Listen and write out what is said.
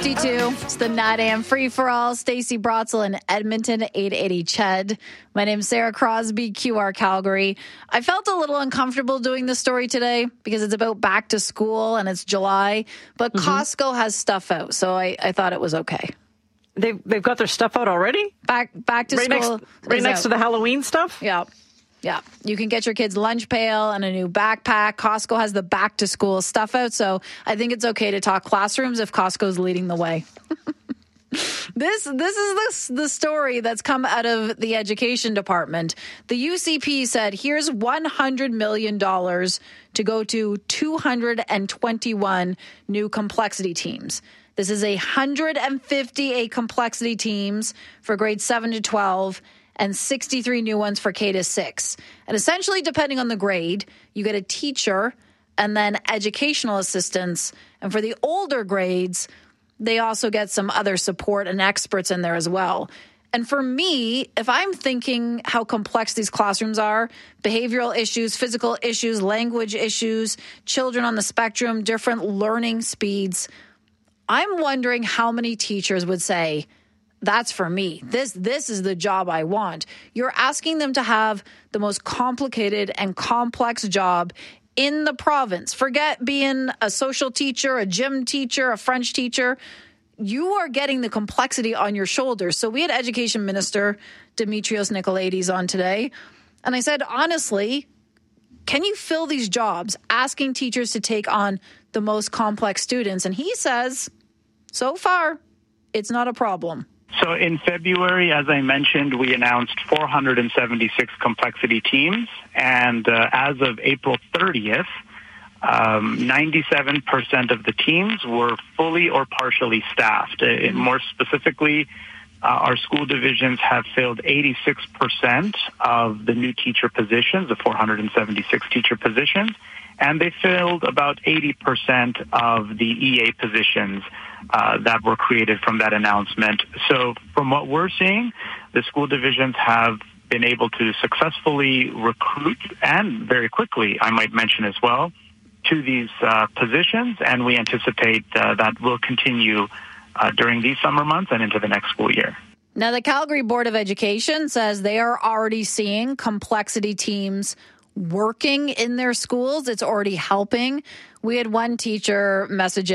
6:52. It's the 9 a.m. free-for-all. Stacey Brotzel in Edmonton, 880 Ched. My name's Sarah Crosby, QR Calgary. I felt a little uncomfortable doing this story today because it's about back to school and it's July. But Costco has stuff out, so I thought it was okay. They've got their stuff out already? Back to school. Right next to the Halloween stuff? Yeah. Yeah, you can get your kids lunch pail and a new backpack. Costco has the back to school stuff out, so I think it's okay to talk classrooms if Costco's leading the way. This is the story that's come out of the education department. The UCP said, here's $100 million to go to 221 new complexity teams. This is 158 complexity teams for grades 7 to 12 and 63 new ones for K to 6. And essentially, depending on the grade, you get a teacher and then educational assistants. And for the older grades, they also get some other support and experts in there as well. And for me, if I'm thinking how complex these classrooms are, behavioral issues, physical issues, language issues, children on the spectrum, different learning speeds, I'm wondering how many teachers would say, that's for me. This is the job I want. You're asking them to have the most complicated and complex job in the province. Forget being a social teacher, a gym teacher, a French teacher. You are getting the complexity on your shoulders. So we had Education Minister Dimitrios Nicolaides on today. And I said, honestly, can you fill these jobs asking teachers to take on the most complex students? And he says, so far, it's not a problem. So in February, as I mentioned, we announced 476 complexity teams. And as of April 30th, 97% of the teams were fully or partially staffed. More specifically, our school divisions have filled 86% of the new teacher positions, the 476 teacher positions, and they filled about 80% of the EA positions that were created from that announcement. So from what we're seeing, the school divisions have been able to successfully recruit, and very quickly, I might mention as well, to these positions, and we anticipate that will continue during these summer months and into the next school year. Now, the Calgary Board of Education says they are already seeing complexity teams working in their schools. It's already helping. We had one teacher message